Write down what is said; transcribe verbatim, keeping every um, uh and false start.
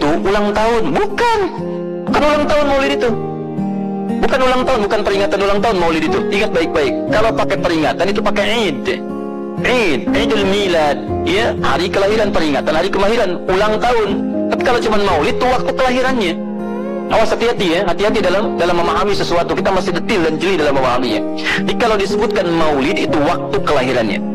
itu ulang tahun. Bukan. Bukan ulang tahun maulid itu. Bukan ulang tahun, bukan peringatan ulang tahun maulid itu. Ingat baik-baik. Kalau pakai peringatan itu pakai Eid. Eid, Idul Milad, ya, hari kelahiran, peringatan hari kelahiran, ulang tahun. Tapi kalau cuma maulid itu waktu kelahirannya. Awas, hati-hati ya, hati-hati dalam dalam memahami sesuatu. Kita masih detil dan jeli dalam memahaminya. Jadi kalau disebutkan maulid itu waktu kelahirannya.